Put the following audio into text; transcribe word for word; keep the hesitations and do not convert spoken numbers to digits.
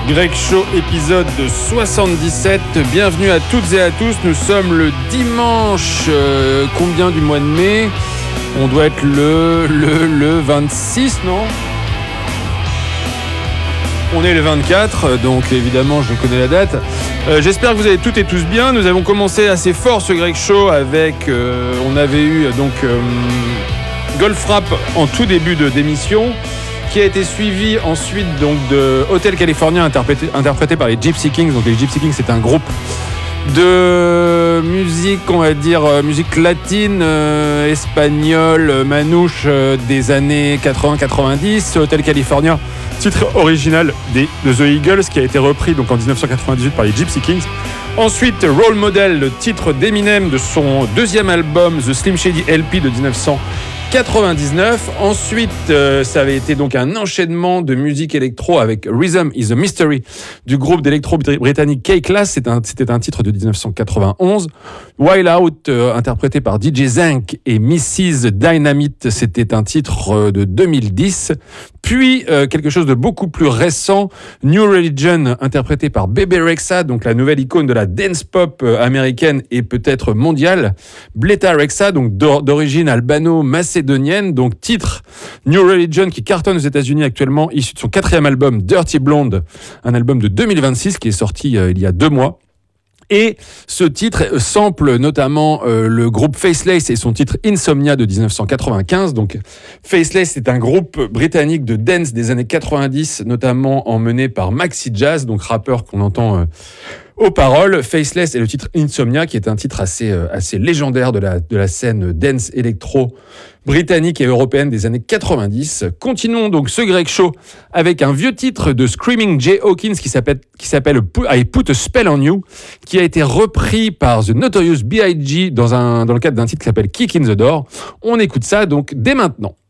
Greg Show, épisode soixante-dix-sept. Bienvenue à toutes et à tous. Nous sommes le dimanche, euh, combien du mois de mai ? On doit être le, le, le vingt-six, non ? On est le vingt-quatre, donc évidemment je connais la date. Euh, j'espère que vous allez toutes et tous bien. Nous avons commencé assez fort ce Greg Show avec... Euh, on avait eu donc euh, Golf Rap en tout début de, d'émission, qui a été suivi ensuite donc de Hotel California interprété, interprété par les Gypsy Kings. Donc les Gypsy Kings, c'est un groupe de musique, on va dire musique latine, euh, espagnole, manouche euh, des années quatre-vingts quatre-vingt-dix. Hotel California, titre original des, de The Eagles, qui a été repris donc en dix-neuf cent quatre-vingt-dix-huit par les Gypsy Kings. Ensuite, Role Model, le titre d'Eminem de son deuxième album The Slim Shady L P de dix-neuf cent quatre-vingt-dix-neuf. Ensuite, euh, ça avait été donc un enchaînement de musique électro avec Rhythm is a Mystery du groupe d'électro britannique K-Class. C'était un, c'était un titre de dix-neuf cent quatre-vingt-onze. Wild Out, euh, interprété par D J Zank et missus Dynamite, c'était un titre euh, de deux mille dix. Puis, euh, quelque chose de beaucoup plus récent, New Religion, interprété par Bebe Rexha, donc la nouvelle icône de la dance pop euh, américaine et peut-être mondiale. Bleta Rexha, donc d'or- d'origine albano-macédonienne, donc titre New Religion qui cartonne aux États-Unis actuellement, issu de son quatrième album Dirty Blonde, un album de deux mille vingt-six qui est sorti euh, il y a deux mois. Et ce titre sample notamment euh, le groupe Faceless et son titre Insomnia de dix-neuf cent quatre-vingt-quinze. Donc Faceless est un groupe britannique de dance des années quatre-vingt-dix, notamment emmené par Maxi Jazz, donc rappeur qu'on entend euh, aux paroles. Faceless et le titre Insomnia, qui est un titre assez, euh, assez légendaire de la, de la scène dance électro britannique et européenne des années quatre-vingt-dix. Continuons donc ce Greg Show avec un vieux titre de Screaming Jay Hawkins qui s'appelle, qui s'appelle I Put a Spell on You, qui a été repris par The Notorious B I G dans, un, dans le cadre d'un titre qui s'appelle Kick in the Door. On écoute ça donc dès maintenant.